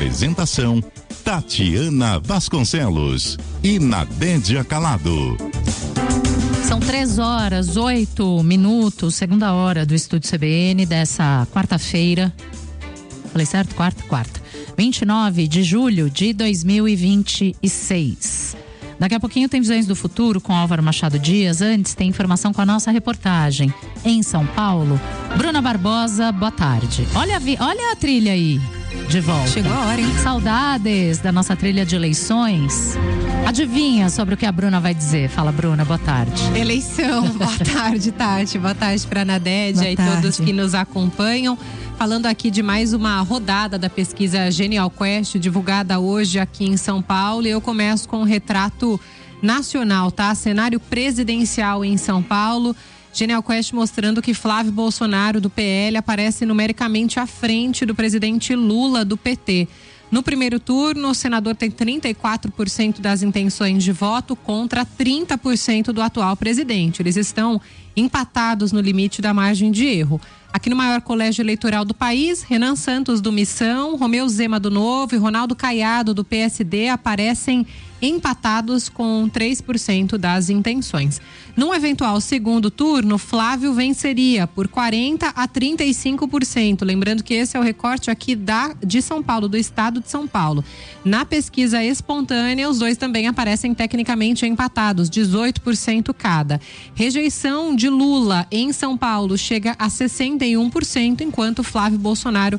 Apresentação: Tatiana Vasconcelos e Nadédia Calado. São 3h08, segunda hora do Estúdio CBN dessa quarta-feira. Falei certo? Quarta. 29 de julho de 2026. Daqui a pouquinho tem Visões do Futuro com Álvaro Machado Dias. Antes tem informação com a nossa reportagem em São Paulo. Bruna Barbosa, boa tarde. Olha a trilha aí, de volta. Chegou a hora, hein? Saudades da nossa trilha de eleições. Adivinha sobre o que a Bruna vai dizer? Fala, Bruna, boa tarde. Eleição, boa tarde, Tati. Boa tarde para a Nadédia e todos que nos acompanham. Falando aqui de mais uma rodada da pesquisa Genial Quest, divulgada hoje aqui em São Paulo. E eu começo com um retrato nacional, tá? Cenário presidencial em São Paulo. Genial Quest mostrando que Flávio Bolsonaro, do PL, aparece numericamente à frente do presidente Lula, do PT. No primeiro turno, o senador tem 34% das intenções de voto contra 30% do atual presidente. Eles estão empatados no limite da margem de erro. Aqui no maior colégio eleitoral do país, Renan Santos, do Missão, Romeu Zema, do Novo e Ronaldo Caiado, do PSD, aparecem empatados com 3% das intenções. Num eventual segundo turno, Flávio venceria por 40% a 35%. Lembrando que esse é o recorte aqui de São Paulo, do estado de São Paulo. Na pesquisa espontânea, os dois também aparecem tecnicamente empatados, 18% cada. Rejeição de Lula em São Paulo chega a 61%, enquanto Flávio Bolsonaro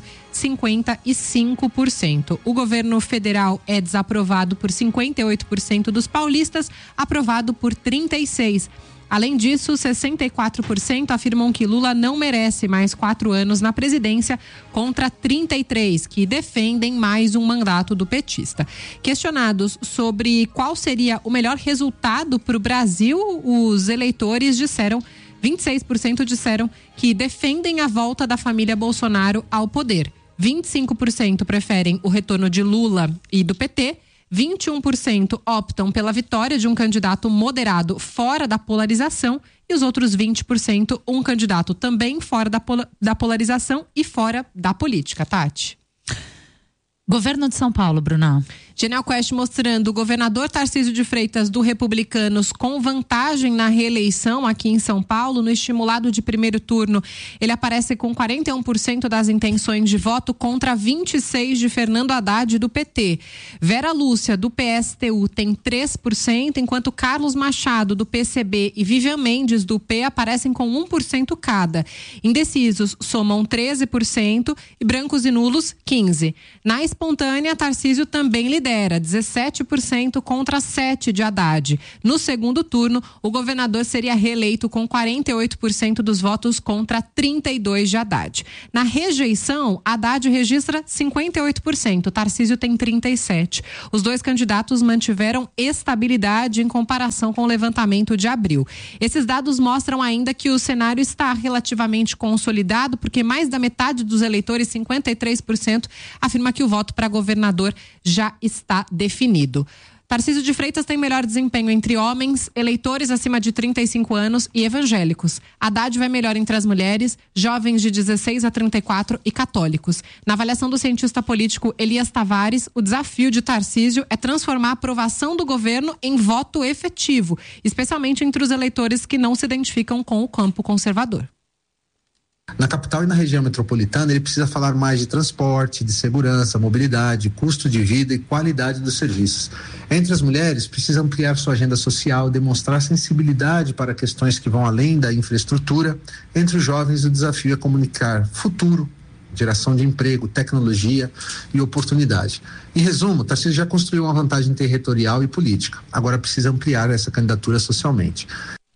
55%. O governo federal é desaprovado por 58% dos paulistas, aprovado por 36%. Além disso, 64% afirmam que Lula não merece mais 4 anos na presidência, contra 33% que defendem mais um mandato do petista. Questionados sobre qual seria o melhor resultado para o Brasil, os eleitores 26% disseram que defendem a volta da família Bolsonaro ao poder. 25% preferem o retorno de Lula e do PT. 21% optam pela vitória de um candidato moderado fora da polarização e os outros 20% um candidato também fora da polarização e fora da política. Tati. Governo de São Paulo, Bruna. Genial Quest mostrando o governador Tarcísio de Freitas, do Republicanos, com vantagem na reeleição aqui em São Paulo. No estimulado de primeiro turno, ele aparece com 41% das intenções de voto contra 26% de Fernando Haddad, do PT. Vera Lúcia, do PSTU, tem 3%, enquanto Carlos Machado, do PCB, e Vivian Mendes, do P, aparecem com 1% cada. Indecisos somam 13% e brancos e nulos 15%. Na espontânea, Tarcísio também lidera, 17% contra 7% de Haddad. No segundo turno, o governador seria reeleito com 48% dos votos contra 32% de Haddad. Na rejeição, Haddad registra 58%, Tarcísio tem 37%. Os dois candidatos mantiveram estabilidade em comparação com o levantamento de abril. Esses dados mostram ainda que o cenário está relativamente consolidado, porque mais da metade dos eleitores, 53%, afirma que o voto para governador já está definido. Tarcísio de Freitas tem melhor desempenho entre homens, eleitores acima de 35 anos e evangélicos. Haddad vai melhor entre as mulheres, jovens de 16 a 34 e católicos. Na avaliação do cientista político Elias Tavares, o desafio de Tarcísio é transformar a aprovação do governo em voto efetivo, especialmente entre os eleitores que não se identificam com o campo conservador. Na capital e na região metropolitana, ele precisa falar mais de transporte, de segurança, mobilidade, custo de vida e qualidade dos serviços. Entre as mulheres, precisa ampliar sua agenda social, demonstrar sensibilidade para questões que vão além da infraestrutura. Entre os jovens, o desafio é comunicar futuro, geração de emprego, tecnologia e oportunidade. Em resumo, Tarcísio já construiu uma vantagem territorial e política. Agora precisa ampliar essa candidatura socialmente.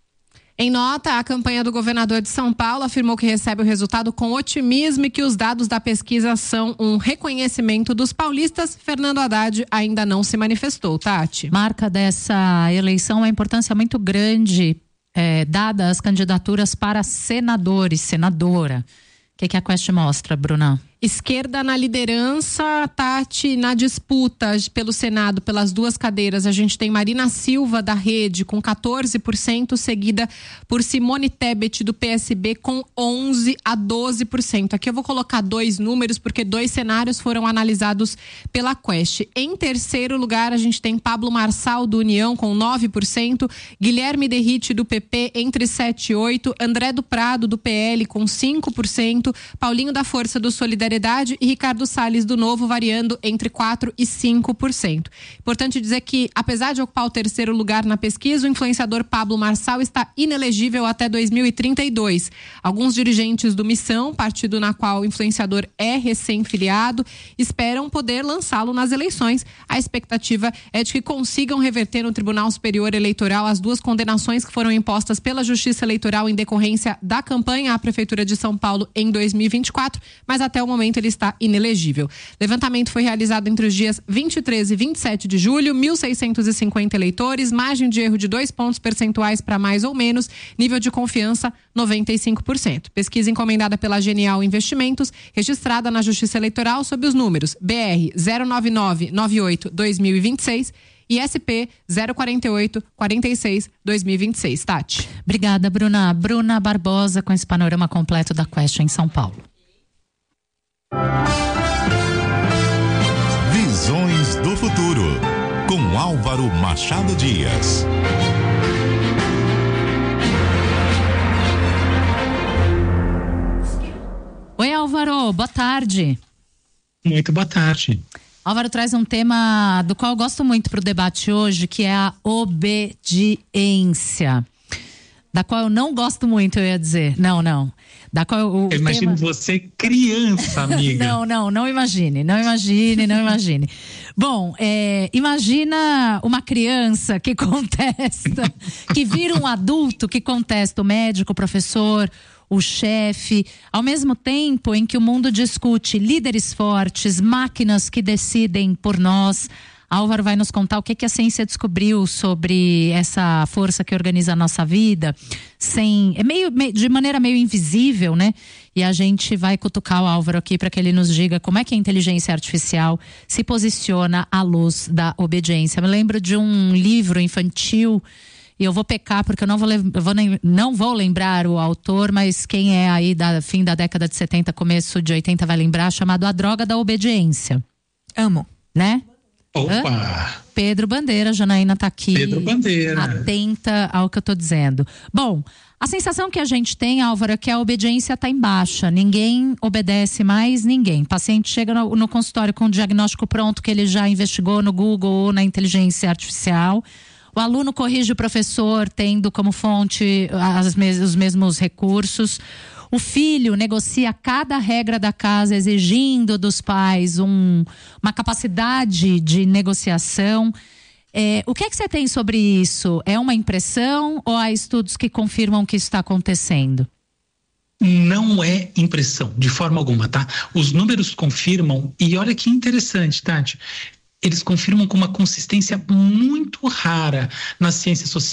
Em nota, a campanha do governador de São Paulo afirmou que recebe o resultado com otimismo e que os dados da pesquisa são um reconhecimento dos paulistas. Fernando Haddad ainda não se manifestou, Tati. Marca dessa eleição a importância muito grande dada as candidaturas para senador e senadora. O que a Quest mostra, Bruna? Esquerda na liderança, Tati, na disputa pelo Senado, pelas duas cadeiras, a gente tem Marina Silva, da Rede, com 14%, seguida por Simone Tebet, do PSB, com 11% a 12%. Aqui eu vou colocar 2 números, porque 2 cenários foram analisados pela Quest. Em terceiro lugar, a gente tem Pablo Marçal, do União, com 9%, Guilherme Derrite, do PP, entre 7% e 8%, André do Prado, do PL, com 5%, Paulinho da Força, do Solidariedade, e Ricardo Salles, do Novo, variando entre 4% e 5%. Importante dizer que, apesar de ocupar o terceiro lugar na pesquisa, o influenciador Pablo Marçal está inelegível até 2032. Alguns dirigentes do Missão, partido na qual o influenciador é recém-filiado, esperam poder lançá-lo nas eleições. A expectativa é de que consigam reverter no Tribunal Superior Eleitoral as 2 condenações que foram impostas pela Justiça Eleitoral em decorrência da campanha à Prefeitura de São Paulo em 2024, mas até o momento ele está inelegível. Levantamento foi realizado entre os dias 23 e 27 de julho, 1.650 eleitores, margem de erro de 2 pontos percentuais para mais ou menos, nível de confiança 95%. Pesquisa encomendada pela Genial Investimentos, registrada na Justiça Eleitoral sob os números BR 09998-2026 e SP 048-46-2026. Tati. Obrigada, Bruna. Bruna Barbosa com esse panorama completo da Quest em São Paulo. Visões do futuro, com Álvaro Machado Dias. Oi, Álvaro, boa tarde. Muito boa tarde. Álvaro traz um tema do qual eu gosto muito para o debate hoje, que é a obediência. Da qual eu não gosto muito, eu ia dizer. Não. Da qual eu imagino você criança, amiga. Não imagine. Bom, imagina uma criança que contesta, que vira um adulto que contesta o médico, o professor, o chefe, ao mesmo tempo em que o mundo discute líderes fortes, máquinas que decidem por nós. Álvaro vai nos contar o que a ciência descobriu sobre essa força que organiza a nossa vida, de maneira meio invisível, né? E a gente vai cutucar o Álvaro aqui para que ele nos diga como é que a inteligência artificial se posiciona à luz da obediência. Eu me lembro de um livro infantil, e eu vou pecar porque eu não vou lembrar o autor, mas quem é aí da fim da década de 70, começo de 80 vai lembrar, chamado A Droga da Obediência. Amo. Né? Opa! Pedro Bandeira, Janaína tá aqui. Pedro Bandeira. Atenta ao que eu tô dizendo. Bom, a sensação que a gente tem, Álvaro, é que a obediência tá em baixa. Ninguém obedece mais ninguém. O paciente chega no consultório com o diagnóstico pronto que ele já investigou no Google ou na inteligência artificial. O aluno corrige o professor tendo como fonte os mesmos recursos. O filho negocia cada regra da casa, exigindo dos pais uma capacidade de negociação. O que é que você tem sobre isso? É uma impressão ou há estudos que confirmam que isso está acontecendo? Não é impressão, de forma alguma, tá? Os números confirmam, e olha que interessante, Tati. Eles confirmam com uma consistência muito rara na ciência social.